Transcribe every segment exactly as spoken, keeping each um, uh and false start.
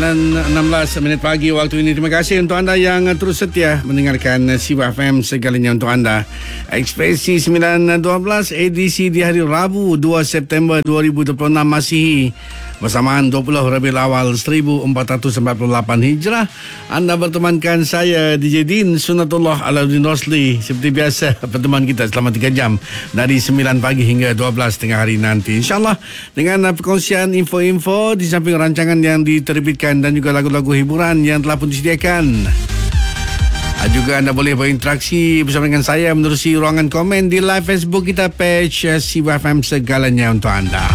enam belas minit pagi waktu ini. Terima kasih untuk anda yang terus setia mendengarkan Siva F M, segalanya untuk anda. Ekspresi sembilan dua belas edisi di hari Rabu dua September dua ribu dua puluh enam Masihi, bersamaan dua puluh Rabiul Awal seribu empat ratus empat puluh lapan Hijrah. Anda bertemankan saya D J Din Sunatullah Alauddin Rosli. Seperti biasa, pertemuan kita selama tiga jam dari sembilan pagi hingga dua belas tengah hari nanti, InsyaAllah dengan perkongsian info-info di samping rancangan yang diterbitkan dan juga lagu-lagu hiburan yang telah pun disediakan. Juga anda boleh berinteraksi bersama dengan saya menerusi ruangan komen di live Facebook kita, page Siva F M, segalanya untuk anda.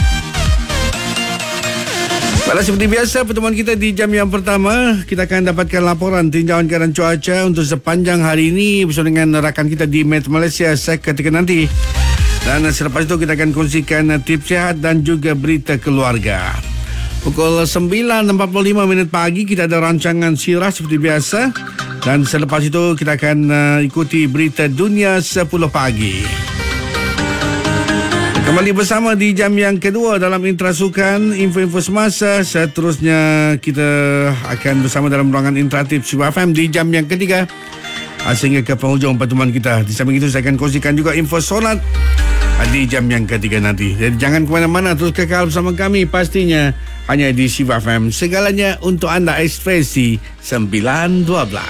Baiklah, seperti biasa pertemuan kita di jam yang pertama, kita akan dapatkan laporan tinjauan keadaan cuaca untuk sepanjang hari ini bersama dengan rakan kita di Met Malaysia seketika nanti. Dan selepas itu kita akan kongsikan tips sihat dan juga berita keluarga. Pukul sembilan empat puluh lima minit pagi kita ada rancangan Sirah seperti biasa. Dan selepas itu kita akan uh, ikuti berita dunia sepuluh pagi. Kembali bersama di jam yang kedua dalam Intra Sukan, info-info semasa. Seterusnya kita akan bersama dalam ruangan interaktif Siva F M di jam yang ketiga, sehingga ke penghujung pertemuan kita. Di samping itu saya akan kongsikan juga info solat di jam yang ketiga nanti. Jadi jangan ke mana-mana, terus kekal bersama kami pastinya hanya di Siva F M, segalanya untuk anda. Ekspresi sembilan dua belas.